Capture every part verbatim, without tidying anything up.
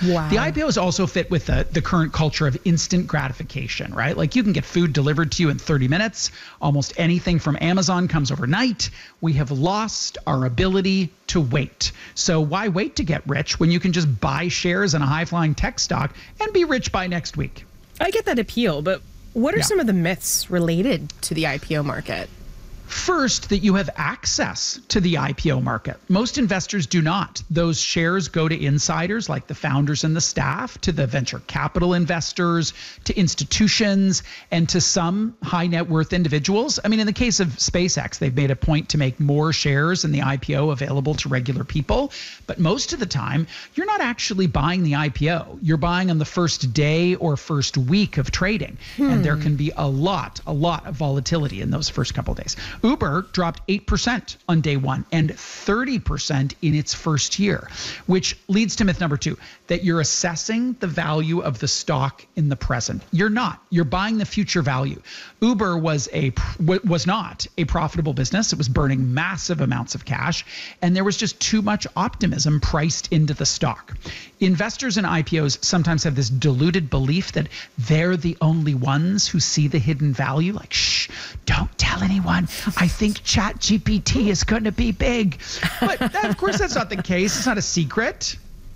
Wow. The I P Os also fit with the, the current culture of instant gratification, right? Like you can get food delivered to you in thirty minutes. Almost anything from Amazon comes overnight. We have lost our ability to wait. So why wait to get rich when you can just buy shares in a high-flying tech stock and be rich by next week? I get that appeal, but what are Yeah. some of the myths related to the I P O market? First, that you have access to the I P O market. Most investors do not. Those shares go to insiders like the founders and the staff, to the venture capital investors, to institutions, and to some high net worth individuals. I mean, in the case of SpaceX, they've made a point to make more shares in the I P O available to regular people. But most of the time, you're not actually buying the I P O. You're buying on the first day or first week of trading. Hmm. And there can be a lot, a lot of volatility in those first couple of days. Uber dropped eight percent on day one and thirty percent in its first year, which leads to myth number two, that you're assessing the value of the stock in the present. You're not. You're buying the future value. Uber was a was not a profitable business. It was burning massive amounts of cash, and there was just too much optimism priced into the stock. Investors in I P Os sometimes have this deluded belief that they're the only ones who see the hidden value. Like, shh, don't tell anyone. I think Chat G P T is going to be big. But of course, that's not the case. It's not a secret.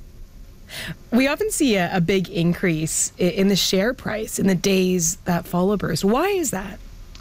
We often see a, a big increase in, in the share price in the days that follow, Bruce. Why is that?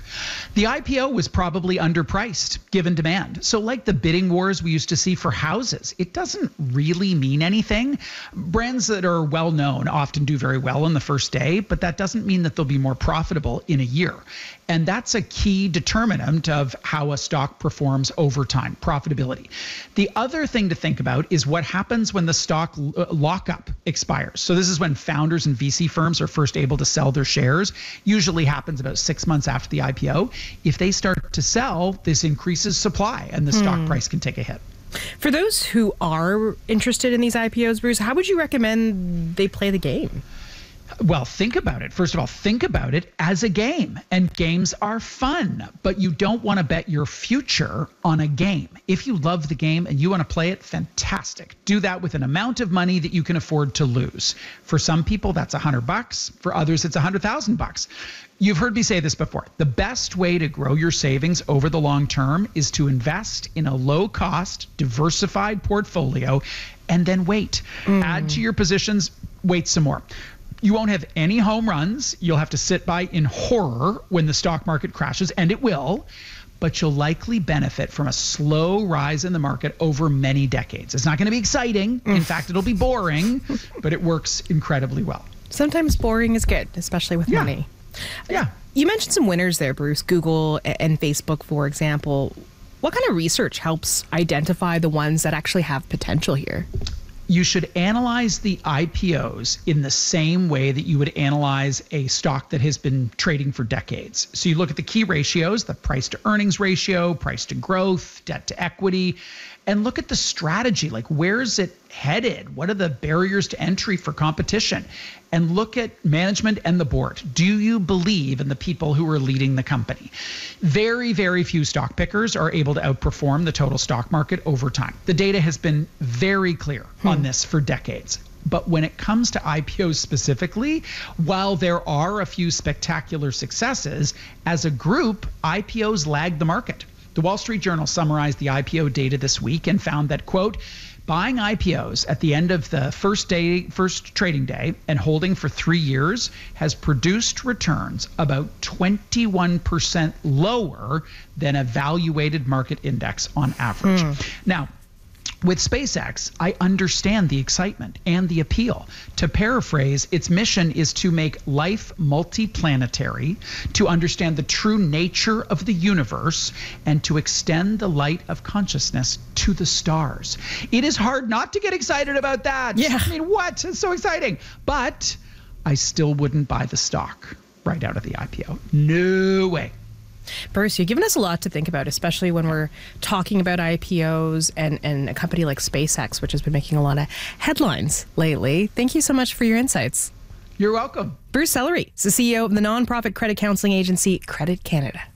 The I P O was probably underpriced given demand. So like the bidding wars we used to see for houses, it doesn't really mean anything. Brands that are well known often do very well on the first day, but that doesn't mean that they'll be more profitable in a year. And that's a key determinant of how a stock performs over time, profitability. The other thing to think about is what happens when the stock lockup expires. So this is when founders and V C firms are first able to sell their shares. Usually happens about six months after the I P O. If they start to sell, this increases supply and the hmm. stock price can take a hit. For those who are interested in these I P Os, Bruce, how would you recommend they play the game? Well, think about it. First of all, think about it as a game. And games are fun, but you don't want to bet your future on a game. If you love the game and you want to play it, fantastic. Do that with an amount of money that you can afford to lose. For some people, that's a hundred bucks. For others, it's a hundred thousand bucks. You've heard me say this before. The best way to grow your savings over the long term is to invest in a low-cost, diversified portfolio and then wait. Mm. Add to your positions, wait some more. You won't have any home runs. You'll have to sit by in horror when the stock market crashes, and it will, but you'll likely benefit from a slow rise in the market over many decades. It's not going to be exciting. In fact, it'll be boring, but it works incredibly well. Sometimes boring is good, especially with yeah. money. Yeah. You mentioned some winners there, Bruce, Google and Facebook, for example. What kind of research helps identify the ones that actually have potential here? You should analyze the I P Os in the same way that you would analyze a stock that has been trading for decades. So you look at the key ratios, the price to earnings ratio, price to growth, debt to equity, and look at the strategy. Like, where's it headed? What are the barriers to entry for competition? And look at management and the board. Do you believe in the people who are leading the company? Very, very few stock pickers are able to outperform the total stock market over time. The data has been very clear hmm. on this for decades. But when it comes to I P Os specifically, while there are a few spectacular successes, as a group, I P Os lag the market. The Wall Street Journal summarized the I P O data this week and found that, quote, buying I P Os at the end of the first day, first trading day and holding for three years has produced returns about twenty-one percent lower than a valuated market index on average. Hmm. Now, with SpaceX, I understand the excitement and the appeal. To paraphrase, its mission is to make life multiplanetary, to understand the true nature of the universe, and to extend the light of consciousness to the stars. It is hard not to get excited about that. Yeah. I mean, what? It's so exciting. But I still wouldn't buy the stock right out of the I P O. No way. Bruce, you've given us a lot to think about, especially when we're talking about I P Os and, and a company like SpaceX, which has been making a lot of headlines lately. Thank you so much for your insights. You're welcome. Bruce Sellery is the C E O of the nonprofit credit counseling agency Credit Canada.